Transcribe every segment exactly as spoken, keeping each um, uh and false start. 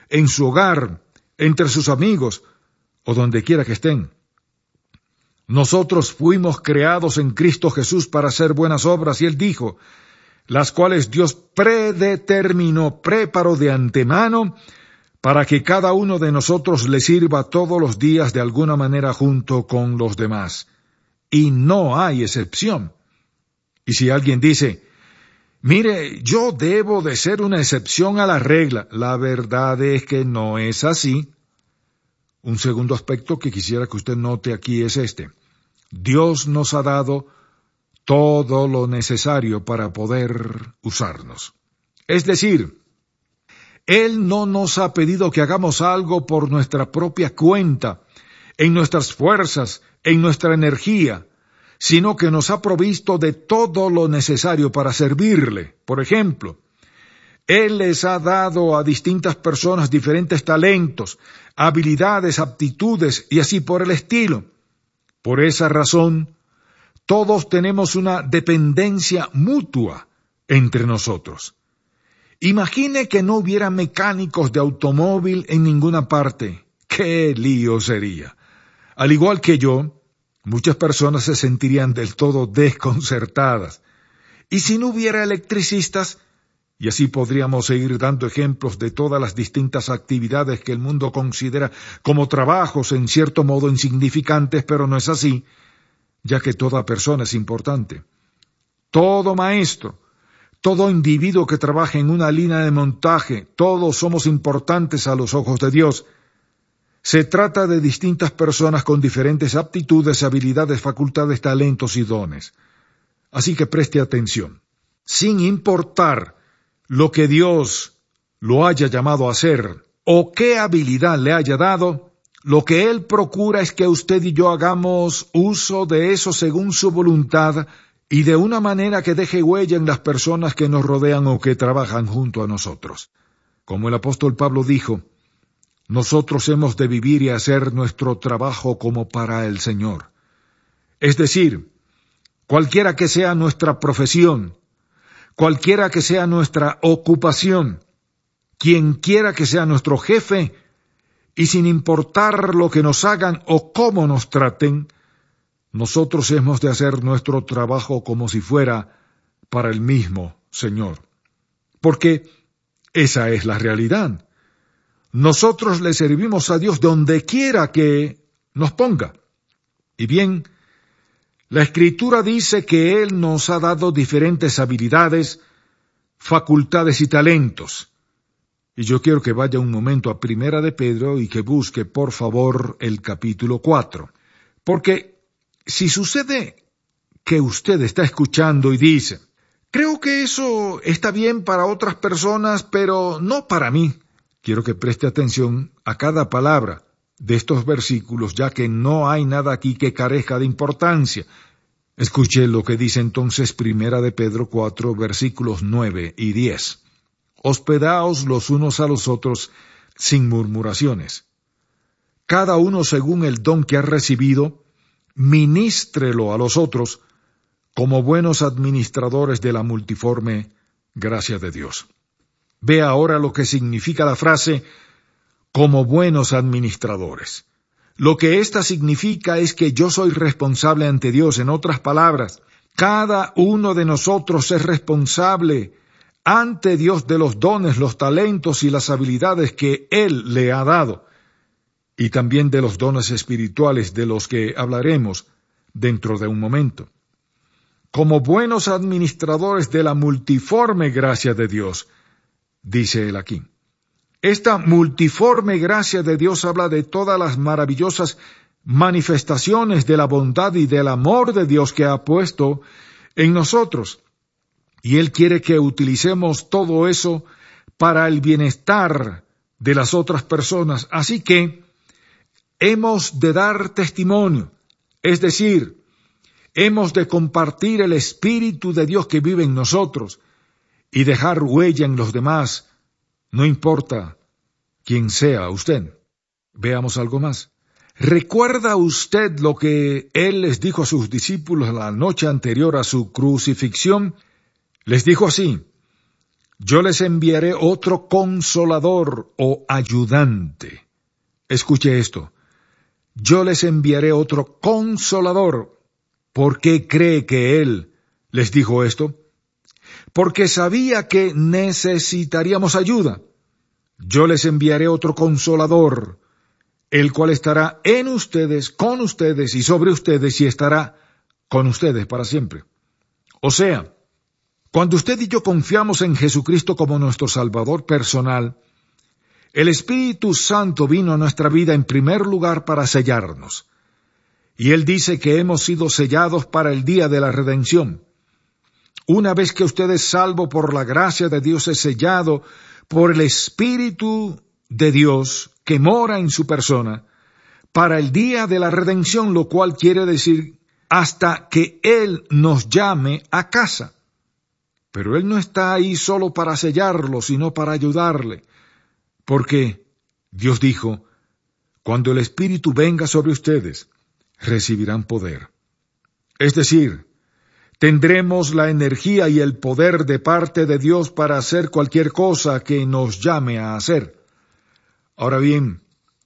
en su hogar, entre sus amigos o donde quiera que estén. Nosotros fuimos creados en Cristo Jesús para hacer buenas obras, y Él dijo, las cuales Dios predeterminó, preparó de antemano, para que cada uno de nosotros le sirva todos los días de alguna manera junto con los demás. Y no hay excepción. Y si alguien dice, mire, yo debo de ser una excepción a la regla, la verdad es que no es así. Un segundo aspecto que quisiera que usted note aquí es este. Dios nos ha dado todo lo necesario para poder usarnos. Es decir, Él no nos ha pedido que hagamos algo por nuestra propia cuenta, en nuestras fuerzas, en nuestra energía, sino que nos ha provisto de todo lo necesario para servirle. Por ejemplo, Él les ha dado a distintas personas diferentes talentos, habilidades, aptitudes y así por el estilo. Por esa razón, todos tenemos una dependencia mutua entre nosotros. Imagine que no hubiera mecánicos de automóvil en ninguna parte. ¡Qué lío sería! Al igual que yo, muchas personas se sentirían del todo desconcertadas. Y si no hubiera electricistas, y así podríamos seguir dando ejemplos de todas las distintas actividades que el mundo considera como trabajos en cierto modo insignificantes, pero no es así, ya que toda persona es importante. Todo maestro, todo individuo que trabaja en una línea de montaje, todos somos importantes a los ojos de Dios. Se trata de distintas personas con diferentes aptitudes, habilidades, facultades, talentos y dones. Así que preste atención. Sin importar lo que Dios lo haya llamado a hacer o qué habilidad le haya dado, lo que Él procura es que usted y yo hagamos uso de eso según su voluntad y de una manera que deje huella en las personas que nos rodean o que trabajan junto a nosotros. Como el apóstol Pablo dijo, nosotros hemos de vivir y hacer nuestro trabajo como para el Señor. Es decir, cualquiera que sea nuestra profesión, cualquiera que sea nuestra ocupación, quien quiera que sea nuestro jefe, y sin importar lo que nos hagan o cómo nos traten, nosotros hemos de hacer nuestro trabajo como si fuera para el mismo Señor. Porque esa es la realidad. Nosotros le servimos a Dios donde quiera que nos ponga. Y bien, la Escritura dice que Él nos ha dado diferentes habilidades, facultades y talentos. Y yo quiero que vaya un momento a Primera de Pedro y que busque, por favor, el capítulo cuatro. Porque si sucede que usted está escuchando y dice, creo que eso está bien para otras personas, pero no para mí, quiero que preste atención a cada palabra de estos versículos, ya que no hay nada aquí que carezca de importancia. Escuche lo que dice entonces Primera de Pedro cuatro, versículos nueve y diez. Hospedaos los unos a los otros sin murmuraciones. Cada uno según el don que ha recibido, ministrelo a los otros como buenos administradores de la multiforme gracia de Dios. Ve ahora lo que significa la frase como buenos administradores. Lo que ésta significa es que yo soy responsable ante Dios. En otras palabras, cada uno de nosotros es responsable ante Dios de los dones, los talentos y las habilidades que Él le ha dado, y también de los dones espirituales de los que hablaremos dentro de un momento. Como buenos administradores de la multiforme gracia de Dios, dice él aquí. Esta multiforme gracia de Dios habla de todas las maravillosas manifestaciones de la bondad y del amor de Dios que ha puesto en nosotros. Y Él quiere que utilicemos todo eso para el bienestar de las otras personas. Así que hemos de dar testimonio, es decir, hemos de compartir el Espíritu de Dios que vive en nosotros y dejar huella en los demás, no importa quién sea usted. Veamos algo más. ¿Recuerda usted lo que Él les dijo a sus discípulos la noche anterior a su crucifixión? Les dijo así: yo les enviaré otro consolador o ayudante. Escuche esto. Yo les enviaré otro consolador. ¿Por qué cree que Él les dijo esto? Porque sabía que necesitaríamos ayuda. Yo les enviaré otro consolador, el cual estará en ustedes, con ustedes y sobre ustedes y estará con ustedes para siempre. O sea, cuando usted y yo confiamos en Jesucristo como nuestro Salvador personal, el Espíritu Santo vino a nuestra vida en primer lugar para sellarnos. Y Él dice que hemos sido sellados para el día de la redención. Una vez que usted es salvo por la gracia de Dios, es sellado por el Espíritu de Dios que mora en su persona para el día de la redención, lo cual quiere decir hasta que Él nos llame a casa. Pero Él no está ahí solo para sellarlo, sino para ayudarle. Porque Dios dijo, cuando el Espíritu venga sobre ustedes, recibirán poder. Es decir, tendremos la energía y el poder de parte de Dios para hacer cualquier cosa que nos llame a hacer. Ahora bien,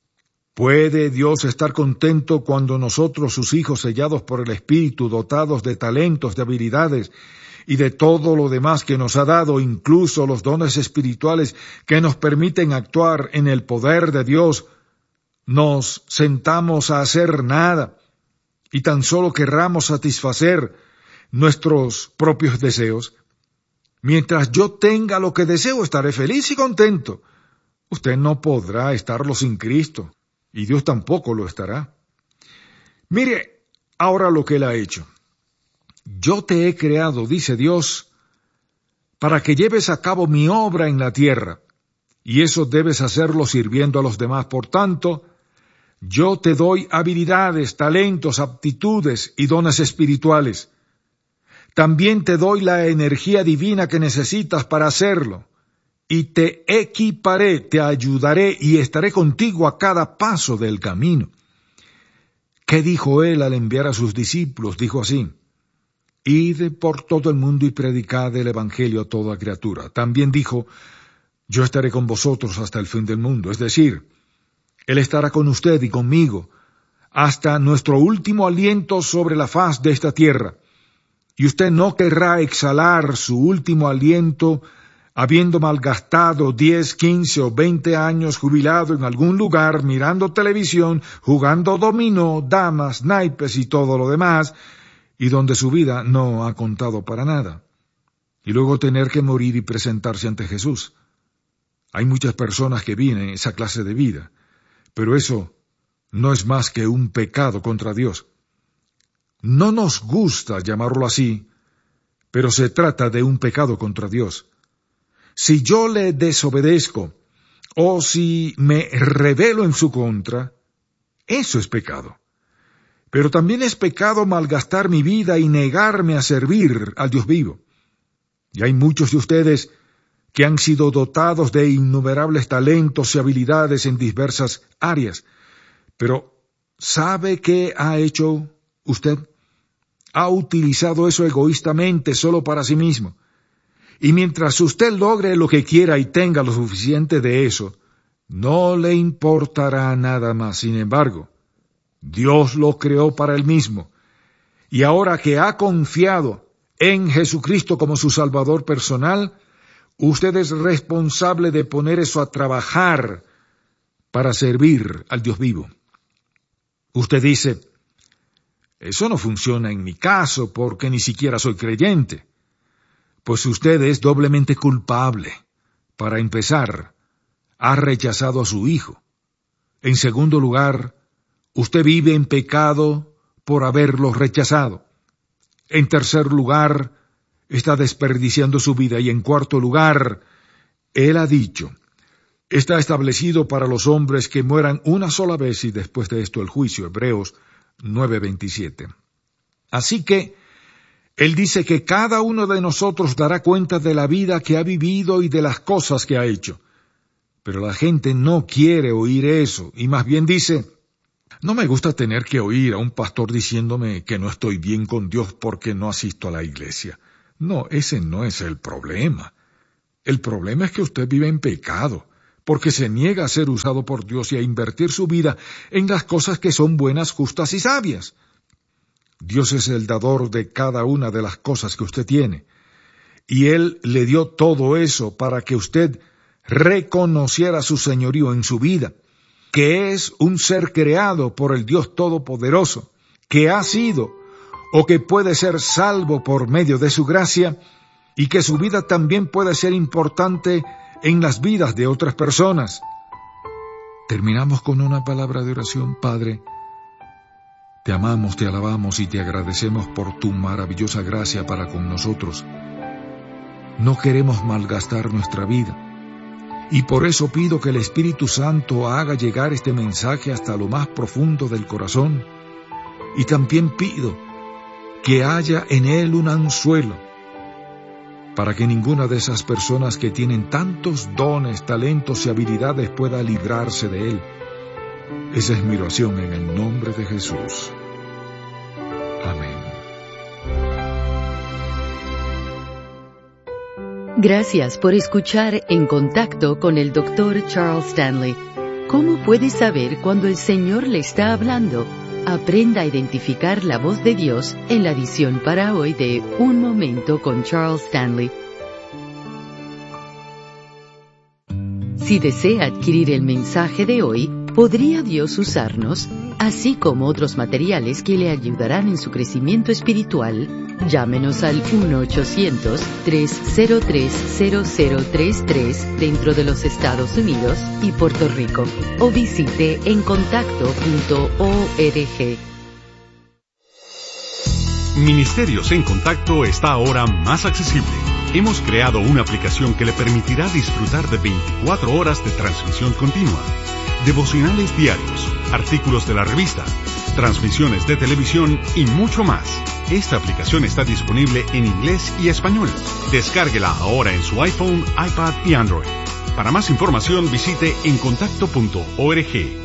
¿puede Dios estar contento cuando nosotros, sus hijos sellados por el Espíritu, dotados de talentos, de habilidades y de todo lo demás que nos ha dado, incluso los dones espirituales que nos permiten actuar en el poder de Dios, nos sentamos a hacer nada y tan solo querramos satisfacer nuestros propios deseos? Mientras yo tenga lo que deseo, estaré feliz y contento. Usted no podrá estarlo sin Cristo, y Dios tampoco lo estará. Mire ahora lo que Él ha hecho. Yo te he creado, dice Dios, para que lleves a cabo mi obra en la tierra, y eso debes hacerlo sirviendo a los demás. Por tanto, yo te doy habilidades, talentos, aptitudes y dones espirituales. También te doy la energía divina que necesitas para hacerlo, y te equiparé, te ayudaré y estaré contigo a cada paso del camino. ¿Qué dijo Él al enviar a sus discípulos? Dijo así: Id por todo el mundo y predicad el Evangelio a toda criatura. También dijo, yo estaré con vosotros hasta el fin del mundo. Es decir, Él estará con usted y conmigo hasta nuestro último aliento sobre la faz de esta tierra. Y usted no querrá exhalar su último aliento habiendo malgastado diez, quince o veinte años jubilado en algún lugar mirando televisión, jugando dominó, damas, naipes y todo lo demás, y donde su vida no ha contado para nada, y luego tener que morir y presentarse ante Jesús. Hay muchas personas que viven esa clase de vida, pero eso no es más que un pecado contra Dios. No nos gusta llamarlo así, pero se trata de un pecado contra Dios. Si yo le desobedezco, o si me rebelo en su contra, eso es pecado. Pero también es pecado malgastar mi vida y negarme a servir al Dios vivo. Y hay muchos de ustedes que han sido dotados de innumerables talentos y habilidades en diversas áreas. Pero, ¿sabe qué ha hecho usted? Ha utilizado eso egoístamente solo para sí mismo. Y mientras usted logre lo que quiera y tenga lo suficiente de eso, no le importará nada más. Sin embargo, Dios lo creó para Él mismo. Y ahora que ha confiado en Jesucristo como su Salvador personal, usted es responsable de poner eso a trabajar para servir al Dios vivo. Usted dice, eso no funciona en mi caso porque ni siquiera soy creyente. Pues usted es doblemente culpable. Para empezar, ha rechazado a su hijo. En segundo lugar, usted vive en pecado por haberlo rechazado. En tercer lugar, está desperdiciando su vida. Y en cuarto lugar, Él ha dicho, está establecido para los hombres que mueran una sola vez y después de esto el juicio. Hebreos nueve veintisiete. Así que, Él dice que cada uno de nosotros dará cuenta de la vida que ha vivido y de las cosas que ha hecho. Pero la gente no quiere oír eso, y más bien dice, no me gusta tener que oír a un pastor diciéndome que no estoy bien con Dios porque no asisto a la iglesia. No, ese no es el problema. El problema es que usted vive en pecado, porque se niega a ser usado por Dios y a invertir su vida en las cosas que son buenas, justas y sabias. Dios es el dador de cada una de las cosas que usted tiene, y Él le dio todo eso para que usted reconociera su señorío en su vida, que es un ser creado por el Dios Todopoderoso, que ha sido o que puede ser salvo por medio de su gracia, y que su vida también puede ser importante en las vidas de otras personas. Terminamos con una palabra de oración. Padre, te amamos, te alabamos y te agradecemos por tu maravillosa gracia para con nosotros. No queremos malgastar nuestra vida, y por eso pido que el Espíritu Santo haga llegar este mensaje hasta lo más profundo del corazón, y también pido que haya en él un anzuelo, para que ninguna de esas personas que tienen tantos dones, talentos y habilidades pueda librarse de él. Esa es mi oración en el nombre de Jesús. Amén. Gracias por escuchar En Contacto con el doctor Charles Stanley. ¿Cómo puede saber cuando el Señor le está hablando? Aprenda a identificar la voz de Dios en la edición para hoy de Un Momento con Charles Stanley. Si desea adquirir el mensaje de hoy, ¿podría Dios usarnos? Así como otros materiales que le ayudarán en su crecimiento espiritual, llámenos al uno ochocientos, tres cero tres, cero cero tres tres dentro de los Estados Unidos y Puerto Rico, o visite en contacto punto org. Ministerios en Contacto está ahora más accesible. Hemos creado una aplicación que le permitirá disfrutar de veinticuatro horas de transmisión continua, devocionales diarios, artículos de la revista, transmisiones de televisión y mucho más. Esta aplicación está disponible en inglés y español. Descárguela ahora en su iPhone, iPad y Android. Para más información visite en contacto punto org.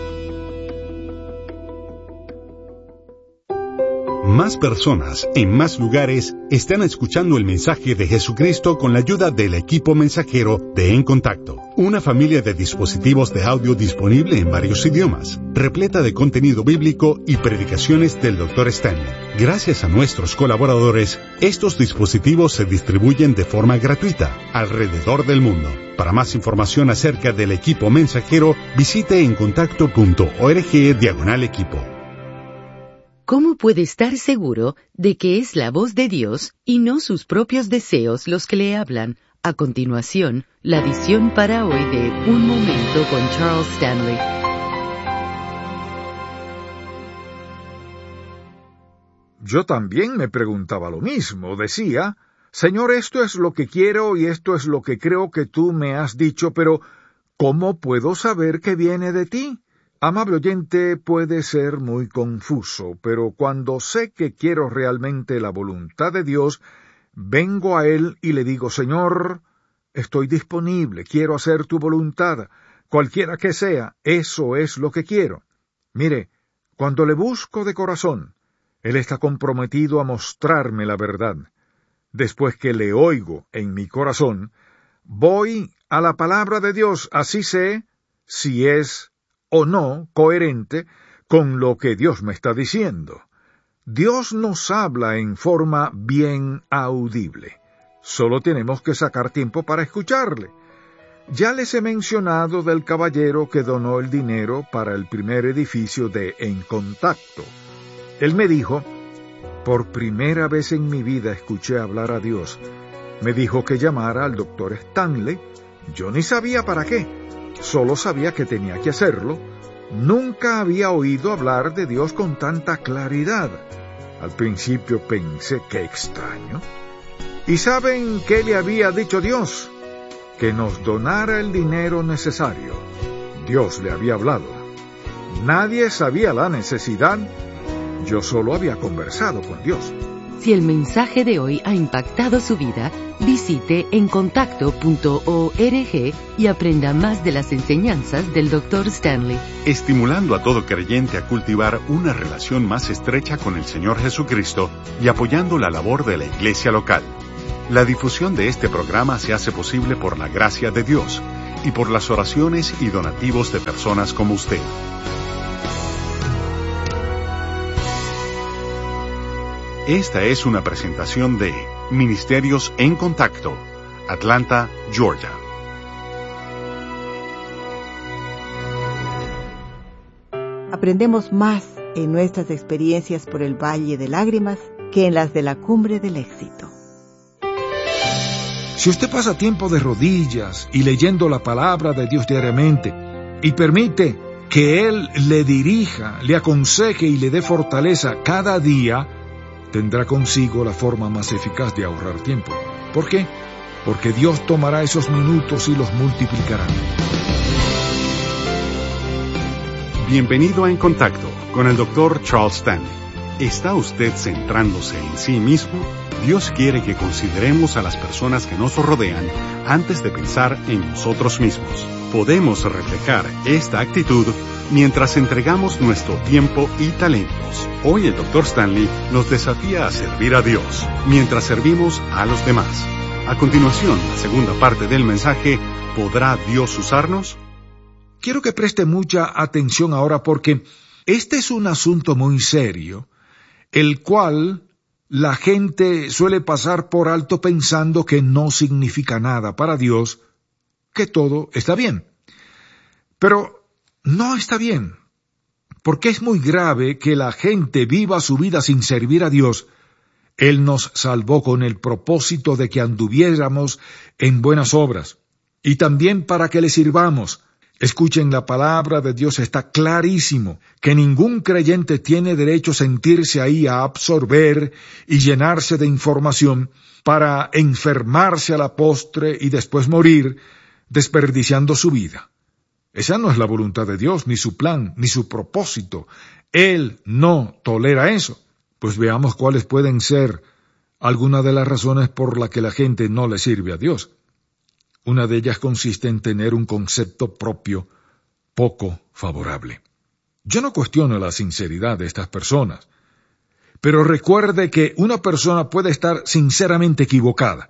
Más personas, en más lugares, están escuchando el mensaje de Jesucristo con la ayuda del equipo mensajero de En Contacto. Una familia de dispositivos de audio disponible en varios idiomas, repleta de contenido bíblico y predicaciones del doctor Stanley. Gracias a nuestros colaboradores, estos dispositivos se distribuyen de forma gratuita alrededor del mundo. Para más información acerca del equipo mensajero, visite en contacto punto org diagonal equipo. ¿Cómo puede estar seguro de que es la voz de Dios y no sus propios deseos los que le hablan? A continuación, la edición para hoy de Un Momento con Charles Stanley. Yo también me preguntaba lo mismo. Decía, Señor, esto es lo que quiero y esto es lo que creo que tú me has dicho, pero ¿cómo puedo saber que viene de ti? Amable oyente, puede ser muy confuso, pero cuando sé que quiero realmente la voluntad de Dios, vengo a Él y le digo, Señor, estoy disponible, quiero hacer tu voluntad, cualquiera que sea, eso es lo que quiero. Mire, cuando le busco de corazón, Él está comprometido a mostrarme la verdad. Después que le oigo en mi corazón, voy a la palabra de Dios, así sé si es o no coherente con lo que Dios me está diciendo. Dios nos habla en forma bien audible. Solo tenemos que sacar tiempo para escucharle. Ya les he mencionado del caballero que donó el dinero para el primer edificio de En Contacto. Él me dijo, por primera vez en mi vida escuché hablar a Dios. Me dijo que llamara al doctor Stanley. Yo ni sabía para qué. Solo sabía que tenía que hacerlo. Nunca había oído hablar de Dios con tanta claridad. Al principio pensé, qué extraño. ¿Y saben qué le había dicho Dios? Que nos donara el dinero necesario. Dios le había hablado. Nadie sabía la necesidad. Yo solo había conversado con Dios. Si el mensaje de hoy ha impactado su vida, visite en contacto punto org y aprenda más de las enseñanzas del doctor Stanley. Estimulando a todo creyente a cultivar una relación más estrecha con el Señor Jesucristo y apoyando la labor de la iglesia local. La difusión de este programa se hace posible por la gracia de Dios y por las oraciones y donativos de personas como usted. Esta es una presentación de Ministerios en Contacto, Atlanta, Georgia. Aprendemos más en nuestras experiencias por el Valle de Lágrimas que en las de la Cumbre del Éxito. Si usted pasa tiempo de rodillas y leyendo la palabra de Dios diariamente y permite que Él le dirija, le aconseje y le dé fortaleza cada día, tendrá consigo la forma más eficaz de ahorrar tiempo. ¿Por qué? Porque Dios tomará esos minutos y los multiplicará. Bienvenido a En Contacto con el doctor Charles Stanley. ¿Está usted centrándose en sí mismo? Dios quiere que consideremos a las personas que nos rodean antes de pensar en nosotros mismos. Podemos reflejar esta actitud mientras entregamos nuestro tiempo y talentos. Hoy el doctor Stanley nos desafía a servir a Dios mientras servimos a los demás. A continuación, la segunda parte del mensaje, ¿podrá Dios usarnos? Quiero que preste mucha atención ahora porque este es un asunto muy serio, el cual la gente suele pasar por alto pensando que no significa nada para Dios, que todo está bien. Pero no está bien, porque es muy grave que la gente viva su vida sin servir a Dios. Él nos salvó con el propósito de que anduviéramos en buenas obras, y también para que le sirvamos. Escuchen, la palabra de Dios está clarísimo, que ningún creyente tiene derecho a sentirse ahí a absorber y llenarse de información para enfermarse a la postre y después morir, desperdiciando su vida. Esa no es la voluntad de Dios, ni su plan, ni su propósito. Él no tolera eso. Pues veamos cuáles pueden ser algunas de las razones por las que la gente no le sirve a Dios. Una de ellas consiste en tener un concepto propio poco favorable. Yo no cuestiono la sinceridad de estas personas, pero recuerde que una persona puede estar sinceramente equivocada.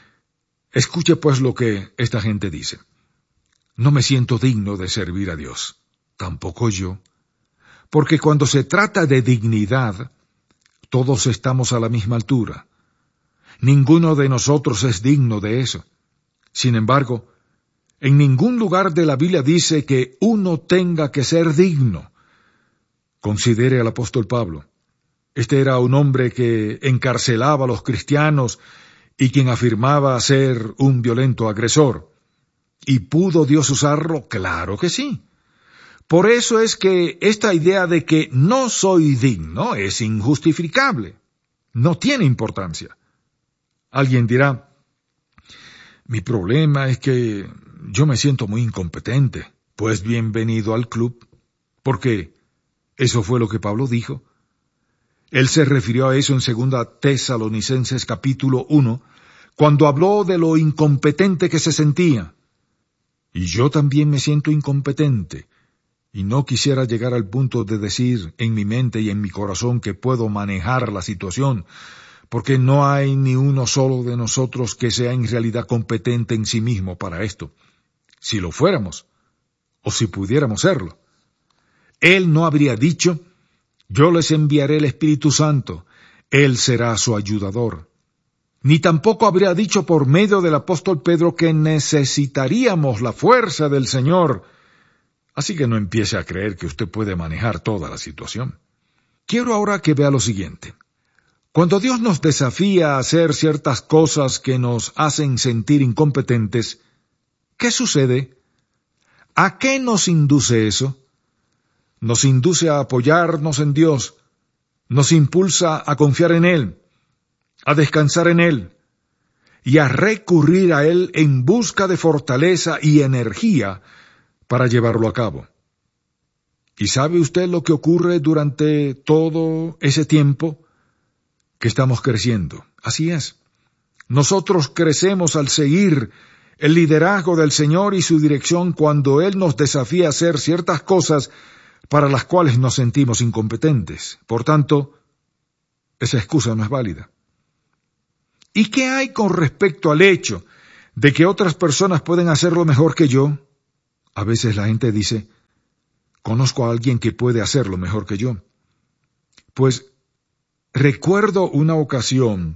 Escuche pues lo que esta gente dice. No me siento digno de servir a Dios, tampoco yo, porque cuando se trata de dignidad, todos estamos a la misma altura. Ninguno de nosotros es digno de eso. Sin embargo, en ningún lugar de la Biblia dice que uno tenga que ser digno. Considere al apóstol Pablo. Este era un hombre que encarcelaba a los cristianos y quien afirmaba ser un violento agresor. ¿Y pudo Dios usarlo? Claro que sí. Por eso es que esta idea de que no soy digno es injustificable. No tiene importancia. Alguien dirá, mi problema es que yo me siento muy incompetente. Pues bienvenido al club, porque eso fue lo que Pablo dijo. Él se refirió a eso en segunda Tesalonicenses capítulo uno, cuando habló de lo incompetente que se sentía. Y yo también me siento incompetente, y no quisiera llegar al punto de decir en mi mente y en mi corazón que puedo manejar la situación, porque no hay ni uno solo de nosotros que sea en realidad competente en sí mismo para esto. Si lo fuéramos, o si pudiéramos serlo, Él no habría dicho, yo les enviaré el Espíritu Santo, Él será su ayudador. Ni tampoco habría dicho por medio del apóstol Pedro que necesitaríamos la fuerza del Señor. Así que no empiece a creer que usted puede manejar toda la situación. Quiero ahora que vea lo siguiente. Cuando Dios nos desafía a hacer ciertas cosas que nos hacen sentir incompetentes, ¿qué sucede? ¿A qué nos induce eso? Nos induce a apoyarnos en Dios, nos impulsa a confiar en Él, a descansar en Él y a recurrir a Él en busca de fortaleza y energía para llevarlo a cabo. ¿Y sabe usted lo que ocurre durante todo ese tiempo que estamos creciendo? Así es. Nosotros crecemos al seguir el liderazgo del Señor y su dirección cuando Él nos desafía a hacer ciertas cosas para las cuales nos sentimos incompetentes. Por tanto, esa excusa no es válida. ¿Y qué hay con respecto al hecho de que otras personas pueden hacerlo mejor que yo? A veces la gente dice, conozco a alguien que puede hacerlo mejor que yo. Pues recuerdo una ocasión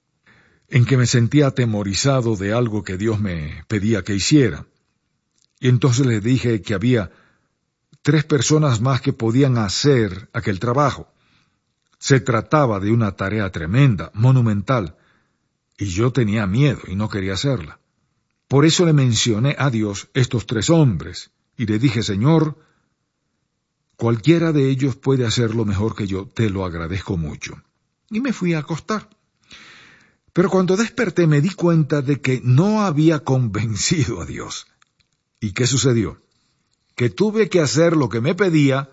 en que me sentía atemorizado de algo que Dios me pedía que hiciera. Y entonces le dije que había tres personas más que podían hacer aquel trabajo. Se trataba de una tarea tremenda, monumental, y yo tenía miedo y no quería hacerla. Por eso le mencioné a Dios estos tres hombres, y le dije, Señor, cualquiera de ellos puede hacerlo mejor que yo, te lo agradezco mucho. Y me fui a acostar. Pero cuando desperté me di cuenta de que no había convencido a Dios. ¿Y qué sucedió? Que tuve que hacer lo que me pedía,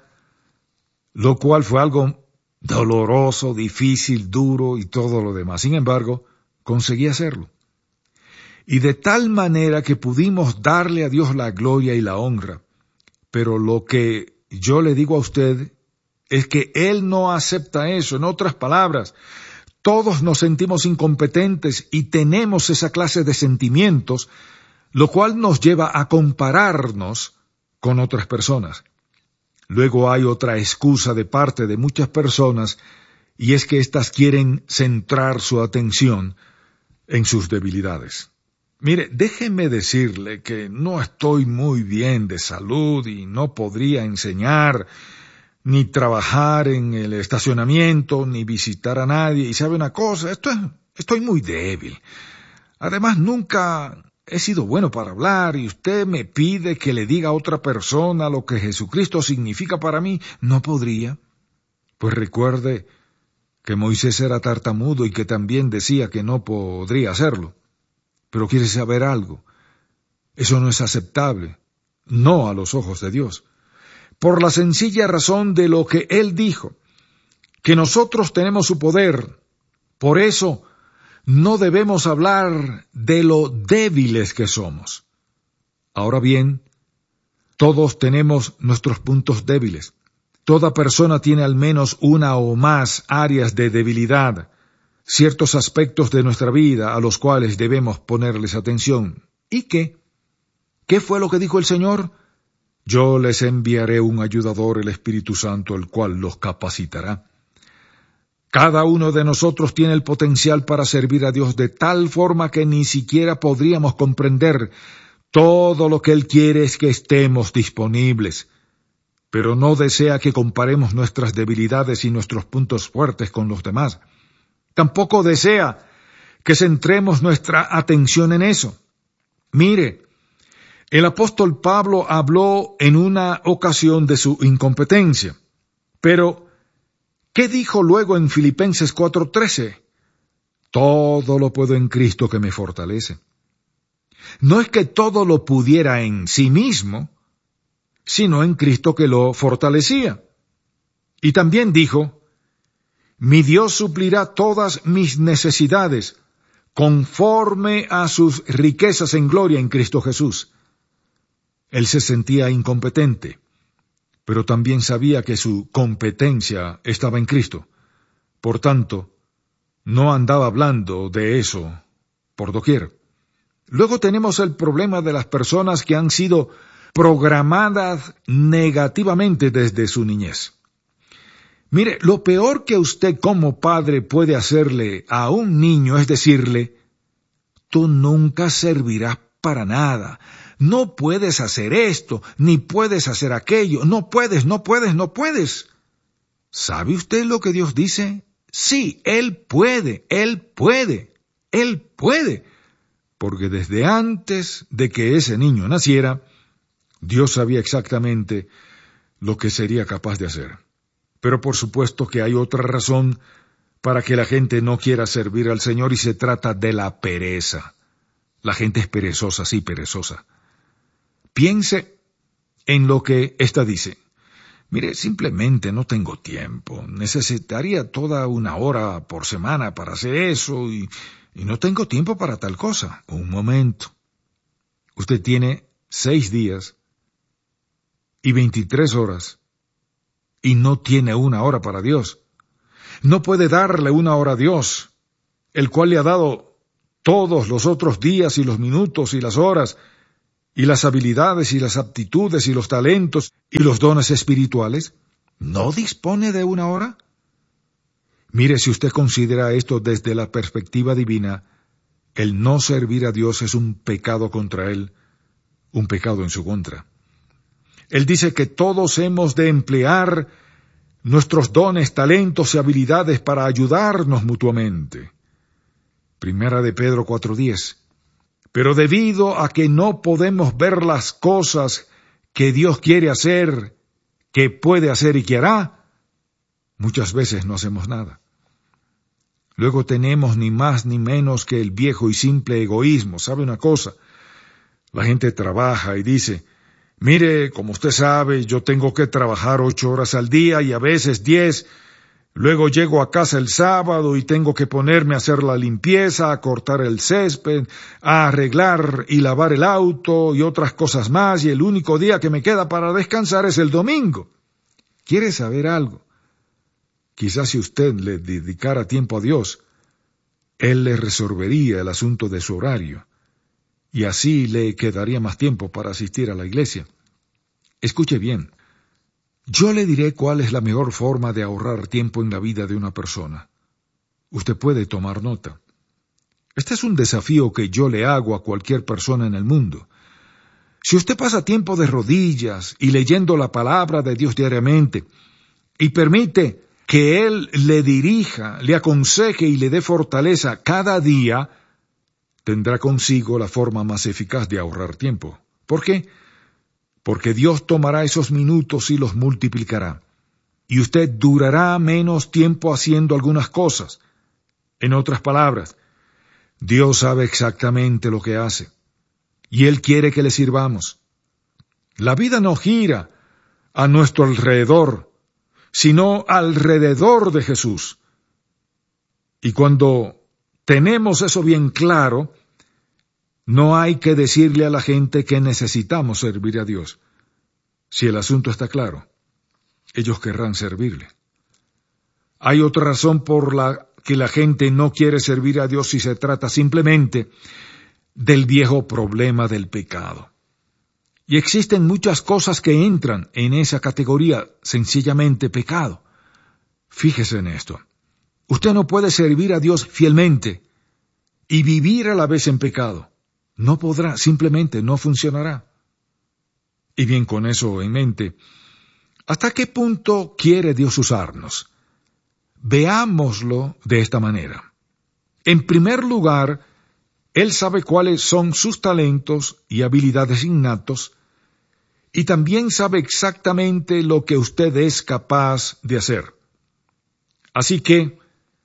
lo cual fue algo doloroso, difícil, duro y todo lo demás. Sin embargo, conseguí hacerlo. Y de tal manera que pudimos darle a Dios la gloria y la honra. Pero lo que yo le digo a usted es que Él no acepta eso. En otras palabras, todos nos sentimos incompetentes y tenemos esa clase de sentimientos, lo cual nos lleva a compararnos con otras personas. Luego hay otra excusa de parte de muchas personas, y es que éstas quieren centrar su atención en sus debilidades. Mire, déjeme decirle que no estoy muy bien de salud y no podría enseñar, ni trabajar en el estacionamiento, ni visitar a nadie. Y sabe una cosa, esto es, estoy muy débil. Además, nunca he sido bueno para hablar y usted me pide que le diga a otra persona lo que Jesucristo significa para mí. No podría. Pues recuerde que Moisés era tartamudo y que también decía que no podría hacerlo. Pero quiere saber algo. Eso no es aceptable, no a los ojos de Dios. Por la sencilla razón de lo que Él dijo, que nosotros tenemos su poder. Por eso no debemos hablar de lo débiles que somos. Ahora bien, todos tenemos nuestros puntos débiles. Toda persona tiene al menos una o más áreas de debilidad, ciertos aspectos de nuestra vida a los cuales debemos ponerles atención. ¿Y qué? ¿Qué fue lo que dijo el Señor? Yo les enviaré un ayudador, el Espíritu Santo, el cual los capacitará. Cada uno de nosotros tiene el potencial para servir a Dios de tal forma que ni siquiera podríamos comprender. Todo lo que Él quiere es que estemos disponibles, pero no desea que comparemos nuestras debilidades y nuestros puntos fuertes con los demás. Tampoco desea que centremos nuestra atención en eso. Mire, el apóstol Pablo habló en una ocasión de su incompetencia, pero ¿qué dijo luego en Filipenses cuatro trece? Todo lo puedo en Cristo que me fortalece. No es que todo lo pudiera en sí mismo, sino en Cristo que lo fortalecía. Y también dijo, mi Dios suplirá todas mis necesidades, conforme a sus riquezas en gloria en Cristo Jesús. Él se sentía incompetente, pero también sabía que su competencia estaba en Cristo. Por tanto, no andaba hablando de eso por doquier. Luego tenemos el problema de las personas que han sido programadas negativamente desde su niñez. Mire, lo peor que usted como padre puede hacerle a un niño es decirle, tú nunca servirás para nada, no puedes hacer esto, ni puedes hacer aquello, no puedes, no puedes, no puedes. ¿Sabe usted lo que Dios dice? Sí, Él puede, Él puede, Él puede, porque desde antes de que ese niño naciera, Dios sabía exactamente lo que sería capaz de hacer. Pero por supuesto que hay otra razón para que la gente no quiera servir al Señor y se trata de la pereza. La gente es perezosa, sí, perezosa. Piense en lo que ésta dice. Mire, simplemente no tengo tiempo. Necesitaría toda una hora por semana para hacer eso y, y no tengo tiempo para tal cosa. Un momento. Usted tiene seis días y veintitrés horas. Y no tiene una hora para Dios. No puede darle una hora a Dios, el cual le ha dado todos los otros días y los minutos y las horas, y las habilidades y las aptitudes y los talentos y los dones espirituales? ¿No dispone de una hora? Mire, si usted considera esto desde la perspectiva divina, el no servir a Dios es un pecado contra Él, un pecado en su contra. Él dice que todos hemos de emplear nuestros dones, talentos y habilidades para ayudarnos mutuamente. Primera de Pedro cuatro diez. Pero debido a que no podemos ver las cosas que Dios quiere hacer, que puede hacer y que hará, muchas veces no hacemos nada. Luego tenemos ni más ni menos que el viejo y simple egoísmo. ¿Sabe una cosa? La gente trabaja y dice, mire, como usted sabe, yo tengo que trabajar ocho horas al día y a veces diez. Luego llego a casa el sábado y tengo que ponerme a hacer la limpieza, a cortar el césped, a arreglar y lavar el auto y otras cosas más, y el único día que me queda para descansar es el domingo. ¿Quiere saber algo? Quizás si usted le dedicara tiempo a Dios, Él le resolvería el asunto de su horario, y así le quedaría más tiempo para asistir a la iglesia. Escuche bien. Yo le diré cuál es la mejor forma de ahorrar tiempo en la vida de una persona. Usted puede tomar nota. Este es un desafío que yo le hago a cualquier persona en el mundo. Si usted pasa tiempo de rodillas y leyendo la palabra de Dios diariamente, y permite que Él le dirija, le aconseje y le dé fortaleza cada día, tendrá consigo la forma más eficaz de ahorrar tiempo. ¿Por qué? Porque Dios tomará esos minutos y los multiplicará, y usted durará menos tiempo haciendo algunas cosas. En otras palabras, Dios sabe exactamente lo que hace, y Él quiere que le sirvamos. La vida no gira a nuestro alrededor, sino alrededor de Jesús. Y cuando tenemos eso bien claro, no hay que decirle a la gente que necesitamos servir a Dios. Si el asunto está claro, ellos querrán servirle. Hay otra razón por la que la gente no quiere servir a Dios si se trata simplemente del viejo problema del pecado. Y existen muchas cosas que entran en esa categoría, sencillamente pecado. Fíjese en esto. Usted no puede servir a Dios fielmente y vivir a la vez en pecado. No podrá, simplemente no funcionará. Y bien, con eso en mente, ¿hasta qué punto quiere Dios usarnos? Veámoslo de esta manera. En primer lugar, Él sabe cuáles son sus talentos y habilidades innatos, y también sabe exactamente lo que usted es capaz de hacer. Así que,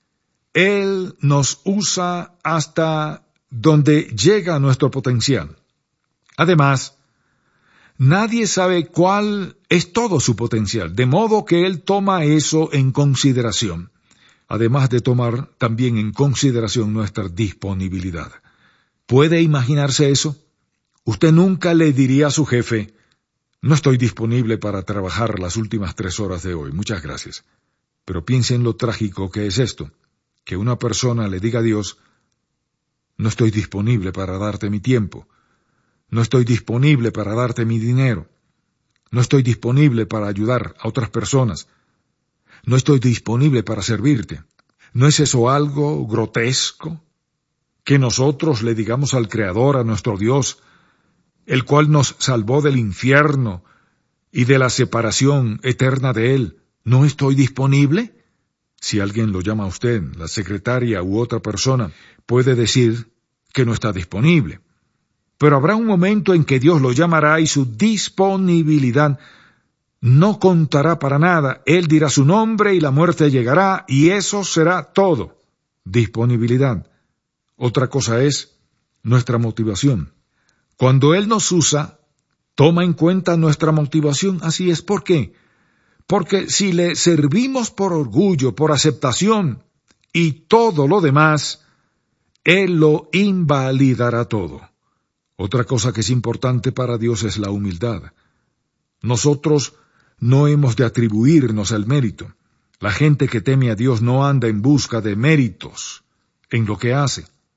Él nos usa hasta donde llega nuestro potencial. Además, nadie sabe cuál es todo su potencial, de modo que Él toma eso en consideración, además de tomar también en consideración nuestra disponibilidad. ¿Puede imaginarse eso? Usted nunca le diría a su jefe, no estoy disponible para trabajar las últimas tres horas de hoy, muchas gracias. Pero piense en lo trágico que es esto, que una persona le diga a Dios, no estoy disponible para darte mi tiempo, no estoy disponible para darte mi dinero, no estoy disponible para ayudar a otras personas, no estoy disponible para servirte. ¿No es eso algo grotesco? Que nosotros le digamos al Creador, a nuestro Dios, el cual nos salvó del infierno y de la separación eterna de Él, ¿no estoy disponible? Si alguien lo llama a usted, la secretaria u otra persona, puede decir que no está disponible. Pero habrá un momento en que Dios lo llamará y su disponibilidad no contará para nada. Él dirá su nombre y la muerte llegará y eso será todo. Disponibilidad. Otra cosa es nuestra motivación. Cuando Él nos usa, toma en cuenta nuestra motivación. Así es. ¿Por qué? Porque si le servimos por orgullo, por aceptación y todo lo demás, Él lo invalidará todo. Otra cosa que es importante para Dios es la humildad. Nosotros no hemos de atribuirnos el mérito. La gente que teme a Dios no anda en busca de méritos en lo que hace.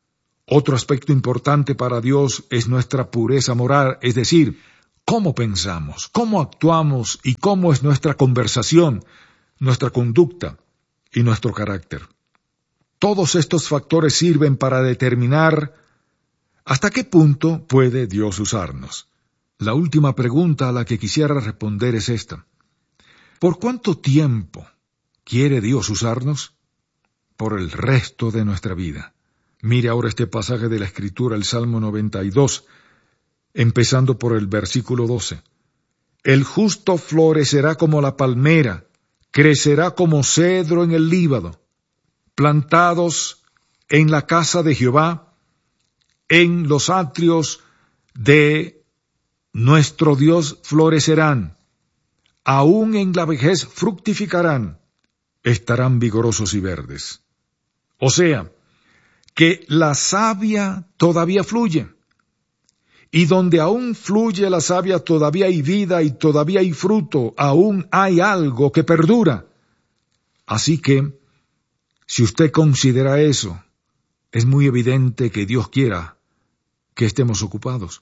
Otro aspecto importante para Dios es nuestra pureza moral, es decir, cómo pensamos, cómo actuamos y cómo es nuestra conversación, nuestra conducta y nuestro carácter. Todos estos factores sirven para determinar hasta qué punto puede Dios usarnos. La última pregunta a la que quisiera responder es esta. ¿Por cuánto tiempo quiere Dios usarnos? Por el resto de nuestra vida. Mire ahora este pasaje de la Escritura, el Salmo noventa y dos, empezando por el versículo doce. El justo florecerá como la palmera, crecerá como cedro en el Líbano, plantados en la casa de Jehová, en los atrios de nuestro Dios florecerán, aún en la vejez fructificarán, estarán vigorosos y verdes. O sea, que la savia todavía fluye, y donde aún fluye la savia todavía hay vida y todavía hay fruto, aún hay algo que perdura. Así que, si usted considera eso, es muy evidente que Dios quiera que estemos ocupados.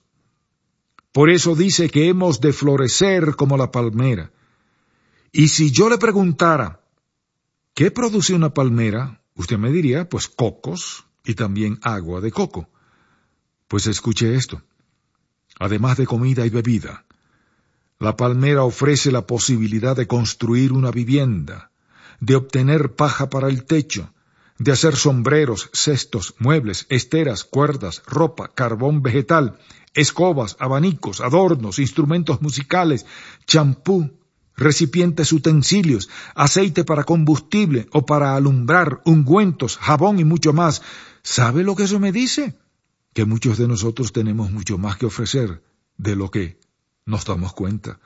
Por eso dice que hemos de florecer como la palmera. Y si yo le preguntara, ¿qué produce una palmera? Usted me diría, pues cocos y también agua de coco. Pues escuche esto. Además de comida y bebida, la palmera ofrece la posibilidad de construir una vivienda, de obtener paja para el techo, de hacer sombreros, cestos, muebles, esteras, cuerdas, ropa, carbón vegetal, escobas, abanicos, adornos, instrumentos musicales, champú, recipientes utensilios, aceite para combustible o para alumbrar, ungüentos, jabón y mucho más. ¿Sabe lo que eso me dice? Que muchos de nosotros tenemos mucho más que ofrecer de lo que nos damos cuenta.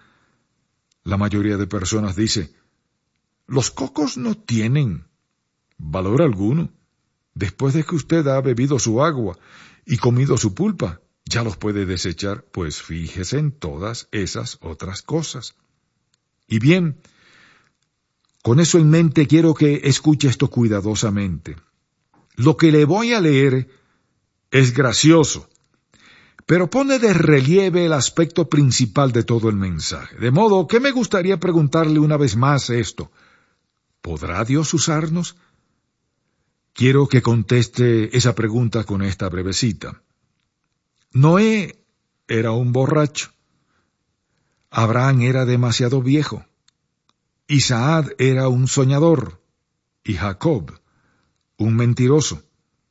La mayoría de personas dice, los cocos no tienen valor alguno. Después de que usted ha bebido su agua y comido su pulpa, ya los puede desechar. Pues fíjese en todas esas otras cosas. Y bien, con eso en mente quiero que escuche esto cuidadosamente. Lo que le voy a leer es gracioso, pero pone de relieve el aspecto principal de todo el mensaje. De modo que me gustaría preguntarle una vez más esto. ¿Podrá Dios usarnos? Quiero que conteste esa pregunta con esta brevecita. Noé era un borracho. Abraham era demasiado viejo. Isaac era un soñador. Y Jacob, un mentiroso.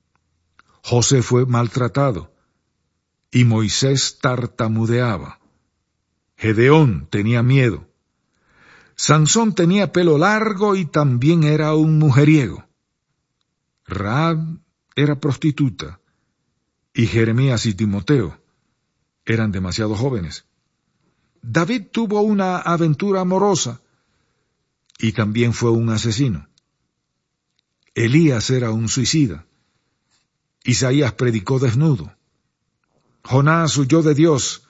José fue maltratado. Y Moisés tartamudeaba. Gedeón tenía miedo. Sansón tenía pelo largo y también era un mujeriego. Rahab era prostituta. Y Jeremías y Timoteo eran demasiado jóvenes. David tuvo una aventura amorosa y también fue un asesino. Elías era un suicida. Isaías predicó desnudo. Jonás huyó de Dios.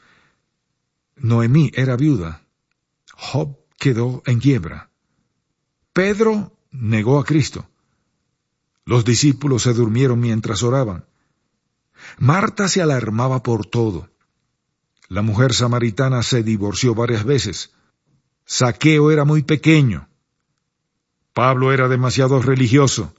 Noemí era viuda. Job quedó en quiebra. Pedro negó a Cristo. Los discípulos se durmieron mientras oraban. Marta se alarmaba por todo. La mujer samaritana se divorció varias veces. Zaqueo era muy pequeño. Pablo era demasiado religioso.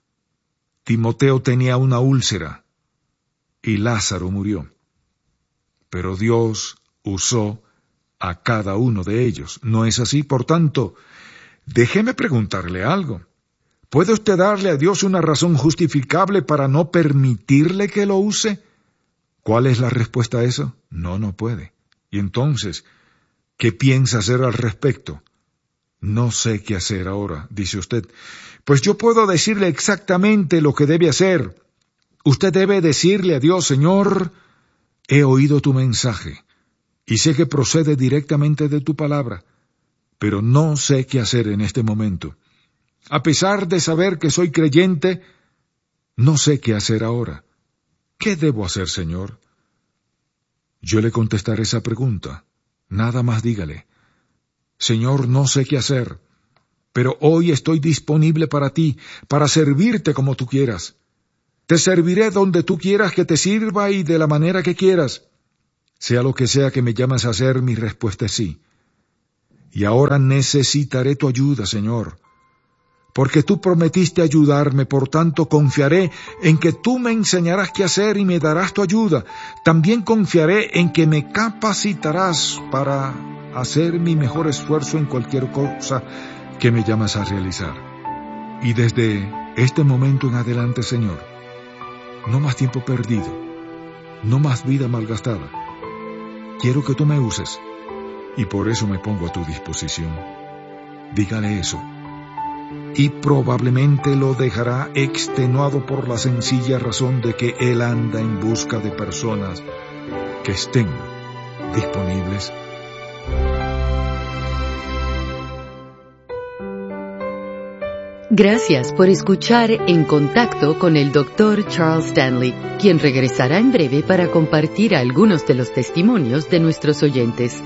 Timoteo tenía una úlcera. Y Lázaro murió. Pero Dios usó a cada uno de ellos. ¿No es así? Por tanto, déjeme preguntarle algo. ¿Puede usted darle a Dios una razón justificable para no permitirle que lo use? ¿Cuál es la respuesta a eso? No, no puede. Y entonces, ¿qué piensa hacer al respecto? No sé qué hacer ahora, dice usted. Pues yo puedo decirle exactamente lo que debe hacer. Usted debe decirle a Dios, Señor, he oído tu mensaje y sé que procede directamente de tu palabra, pero no sé qué hacer en este momento. A pesar de saber que soy creyente, no sé qué hacer ahora. ¿Qué debo hacer, Señor? Yo le contestaré esa pregunta. Nada más dígale. Señor, no sé qué hacer, pero hoy estoy disponible para ti, para servirte como tú quieras. Te serviré donde tú quieras que te sirva y de la manera que quieras. Sea lo que sea que me llames a hacer, mi respuesta es sí. Y ahora necesitaré tu ayuda, Señor, porque tú prometiste ayudarme, por tanto confiaré en que tú me enseñarás qué hacer y me darás tu ayuda. También confiaré en que me capacitarás para hacer mi mejor esfuerzo en cualquier cosa que me llamas a realizar. Y desde este momento en adelante, Señor, no más tiempo perdido, no más vida malgastada. Quiero que tú me uses, y por eso me pongo a tu disposición. Dígale eso, y probablemente lo dejará extenuado por la sencilla razón de que él anda en busca de personas que estén disponibles. Gracias por escuchar En Contacto con el doctor Charles Stanley, quien regresará en breve para compartir algunos de los testimonios de nuestros oyentes.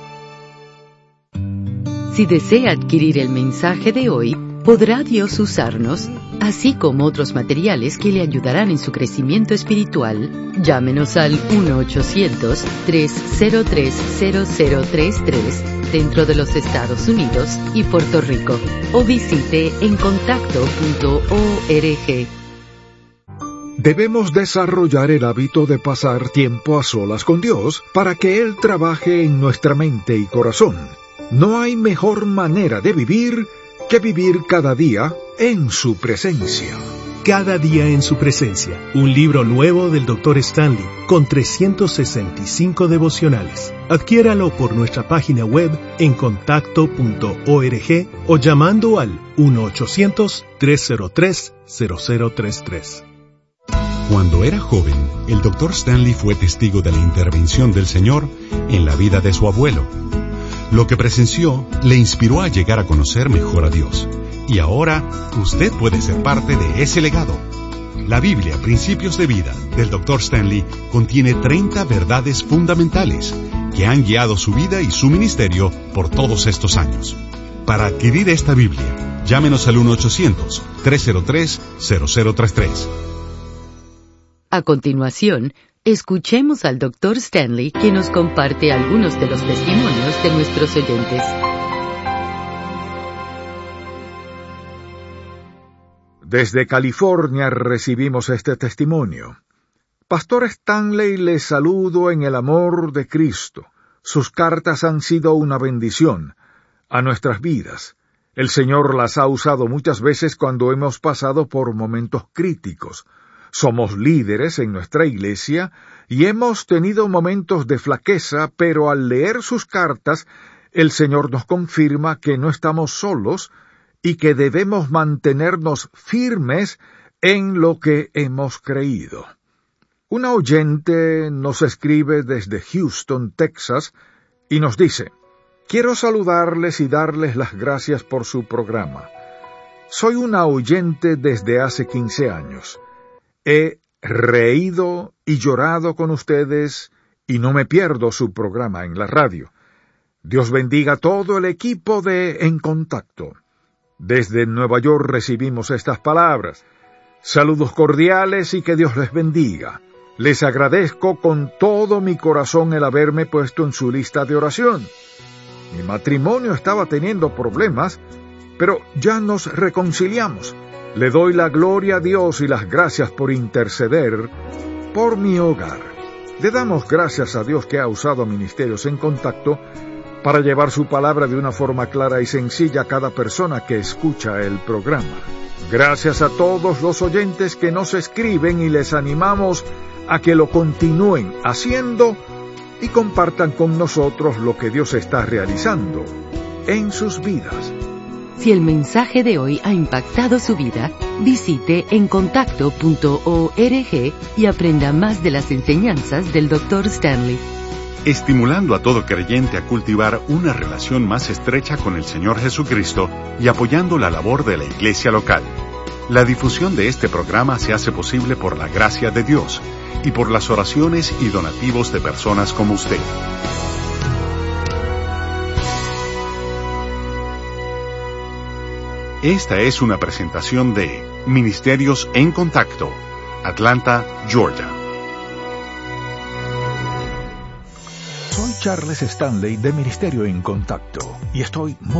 Si desea adquirir el mensaje de hoy, podrá Dios usarnos, así como otros materiales que le ayudarán en su crecimiento espiritual. Llámenos al uno ochocientos, tres cero tres, cero cero tres tres dentro de los Estados Unidos y Puerto Rico, o visite en contacto punto org. Debemos desarrollar el hábito de pasar tiempo a solas con Dios para que Él trabaje en nuestra mente y corazón. No hay mejor manera de vivir que vivir cada día en su presencia. Cada día en su presencia, un libro nuevo del doctor Stanley, con trescientos sesenta y cinco devocionales. Adquiéralo por nuestra página web en contacto punto org o llamando al uno ochocientos, tres cero tres, cero cero tres tres. Cuando era joven, el doctor Stanley fue testigo de la intervención del Señor en la vida de su abuelo. Lo que presenció le inspiró a llegar a conocer mejor a Dios. Y ahora, usted puede ser parte de ese legado. La Biblia, Principios de Vida, del doctor Stanley, contiene treinta verdades fundamentales que han guiado su vida y su ministerio por todos estos años. Para adquirir esta Biblia, llámenos al uno ochocientos, tres cero tres, cero cero tres tres. A continuación, escuchemos al doctor Stanley, que nos comparte algunos de los testimonios de nuestros oyentes. Desde California recibimos este testimonio. Pastor Stanley, les saludo en el amor de Cristo. Sus cartas han sido una bendición a nuestras vidas. El Señor las ha usado muchas veces cuando hemos pasado por momentos críticos. Somos líderes en nuestra iglesia y hemos tenido momentos de flaqueza, pero al leer sus cartas, el Señor nos confirma que no estamos solos y que debemos mantenernos firmes en lo que hemos creído. Una oyente nos escribe desde Houston, Texas, y nos dice: quiero saludarles y darles las gracias por su programa. Soy una oyente desde hace quince años. He reído y llorado con ustedes y no me pierdo su programa en la radio. Dios bendiga a todo el equipo de En Contacto. Desde Nueva York recibimos estas palabras. Saludos cordiales y que Dios les bendiga. Les agradezco con todo mi corazón el haberme puesto en su lista de oración. Mi matrimonio estaba teniendo problemas, pero ya nos reconciliamos. Le doy la gloria a Dios y las gracias por interceder por mi hogar. Le damos gracias a Dios que ha usado Ministerios en Contacto para llevar su palabra de una forma clara y sencilla a cada persona que escucha el programa. Gracias a todos los oyentes que nos escriben y les animamos a que lo continúen haciendo y compartan con nosotros lo que Dios está realizando en sus vidas. Si el mensaje de hoy ha impactado su vida, visite en contacto punto org y aprenda más de las enseñanzas del doctor Stanley. Estimulando a todo creyente a cultivar una relación más estrecha con el Señor Jesucristo y apoyando la labor de la iglesia local. La difusión de este programa se hace posible por la gracia de Dios y por las oraciones y donativos de personas como usted. Esta es una presentación de Ministerios en Contacto, Atlanta, Georgia. Soy Charles Stanley de Ministerio en Contacto y estoy muy